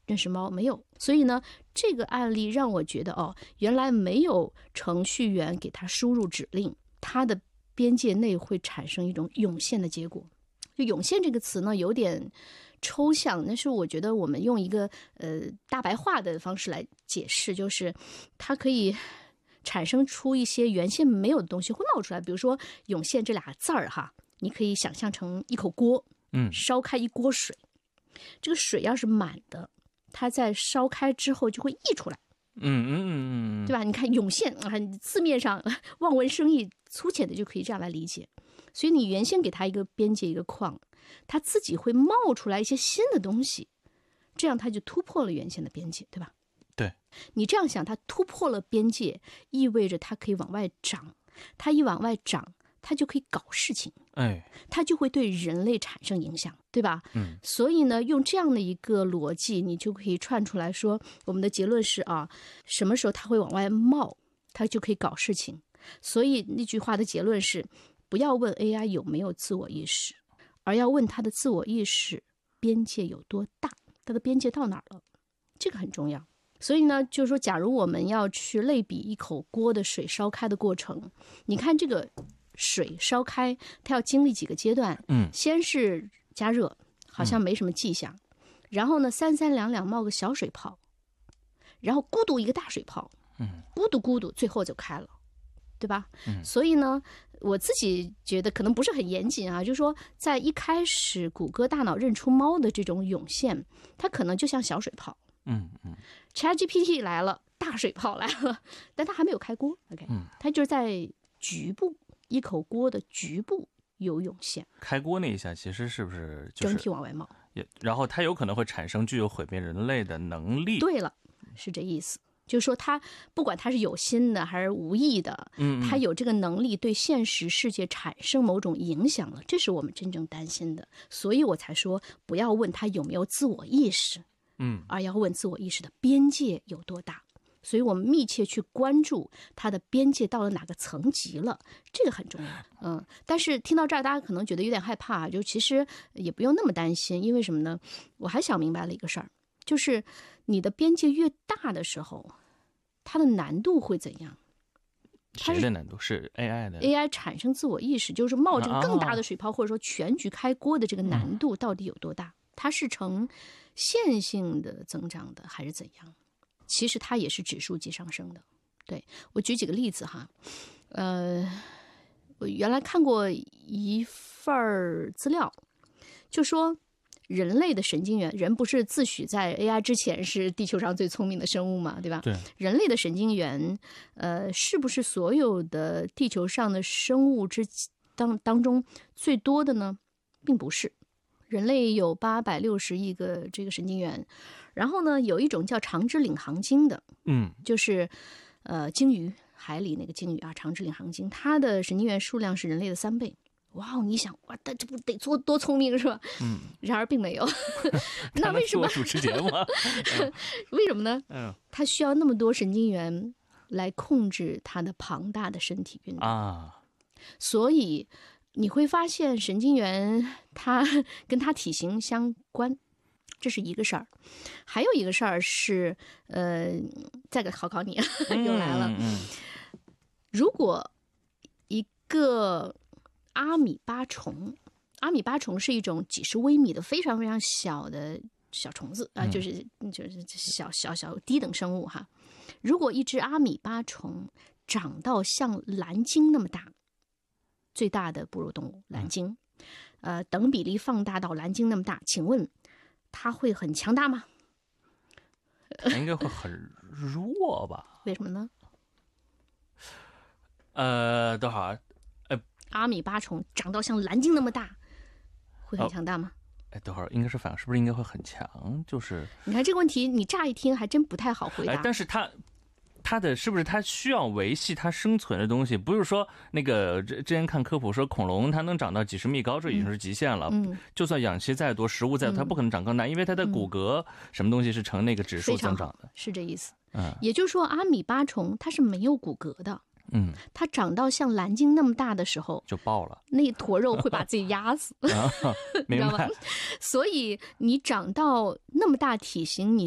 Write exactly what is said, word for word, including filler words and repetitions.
认识猫？没有。所以呢，这个案例让我觉得哦，原来没有程序员给它输入指令，它的边界内会产生一种涌现的结果。就涌现这个词呢，有点抽象，但是我觉得我们用一个呃大白话的方式来解释，就是它可以产生出一些原先没有的东西会冒出来。比如说涌现这俩字儿哈，你可以想象成一口锅， 嗯， 烧开一锅水，这个水要是满的，它在烧开之后就会溢出来。 嗯嗯嗯嗯，对吧？你看涌现啊，字面上望文生义，粗浅的就可以这样来理解。所以你原先给它一个边界一个框，它自己会冒出来一些新的东西，这样它就突破了原先的边界，对吧？ 对， 你这样想，它突破了边界，意味着它可以往外长，它一往外长，它就可以搞事情， 哎， 它就会对人类产生影响，对吧？ 嗯， 所以呢，用这样的一个逻辑，你就可以串出来说，我们的结论是啊，什么时候它会往外冒，它就可以搞事情。所以那句话的结论是，不要问 A I 有没有自我意识，而要问它的自我意识边界有多大，它的边界到哪儿了，这个很重要。所以呢，就是说，假如我们要去类比一口锅的水烧开的过程，你看这个水烧开，它要经历几个阶段？ 嗯， 先是加热，好像没什么迹象，嗯、然后呢，三三两两冒个小水泡，然后咕嘟一个大水泡， 嗯， 咕嘟咕嘟，最后就开了，对吧？ 嗯， 所以呢，我自己觉得可能不是很严谨啊，就是说，在一开始谷歌大脑认出猫的这种涌现，它可能就像小水泡。 嗯嗯 ，ChatGPT 来了，大水泡来了，但它还没有开锅 ，OK， 嗯， 它就是在局部一口锅的局部有涌现。 开锅那一下，其实是不是就是整体往外冒？ 也，然后它有可能会产生具有毁灭人类的能力。 对了，是这意思。就是说，它不管它是有心的还是无意的， 嗯， 它有这个能力对现实世界产生某种影响了，这是我们真正担心的。所以我才说，不要问它有没有自我意识。 嗯， 而要问自我意识的边界有多大，所以我们密切去关注它的边界到了哪个层级了，这个很重要。嗯，但是听到这儿，大家可能觉得有点害怕，就其实也不用那么担心，因为什么呢？我还想明白了一个事儿，就是你的边界越大的时候，它的难度会怎样？ 谁的难度？是 A I 的 A I 产生自我意识，就是冒这个更大的水泡，或者说全局开锅的这个难度到底有多大？它是呈线性的增长的还是怎样？其实它也是指数级上升的。对，我举几个例子哈，呃，我原来看过一份资料，就说人类的神经元，人不是自诩在 A I 之前是地球上最聪明的生物嘛，对吧？ 对， 人类的神经元，呃，是不是所有的地球上的生物之当当中最多的呢？并不是。人类有八百六十亿个这个神经元，然后呢，有一种叫长肢领航鲸的， 嗯， 就是呃鲸鱼，海里那个鲸鱼啊，长肢领航鲸，它的神经元数量是人类的三倍。哇，你想哇，它这不得多多聪明是吧？ 嗯， 然而并没有。那为什么主持节目？ 为什么呢？ 嗯， 它需要那么多神经元来控制它的庞大的身体运动啊， 所以。你会发现神经元它跟它体型相关，这是一个事儿。还有一个事儿是，呃，再给考考你，又来了。 嗯嗯、 如果一个阿米巴虫，阿米巴虫是一种几十微米的非常非常小的小虫子啊、呃，就是就是小小小低等生物哈。如果一只阿米巴虫长到像蓝鲸那么大。最大的哺乳动物蓝鲸，呃，等比例放大到蓝鲸那么大，请问它会很强大吗？ 它应该会很弱吧？ 为什么呢？ 呃，多少？呃， 阿米巴虫长到像蓝鲸那么大，会很强大吗？ 哎，等会儿应该是反，是不是应该会很强？就是你看这个问题，你乍一听还真不太好回答。 哎，但是它。它的是不是它需要维系它生存的东西？不是说那个之之前看科普说恐龙它能长到几十米高，这已经是极限了。嗯，就算氧气再多，食物再多，它不可能长更大，因为它的骨骼什么东西是呈那个指数增长的。 是这意思。 嗯，也就是说阿米巴虫它是没有骨骼的。 嗯， 它长到像蓝鲸那么大的时候就爆了， 那一坨肉会把自己压死， 啊、明白。 所以你长到那么大体型，你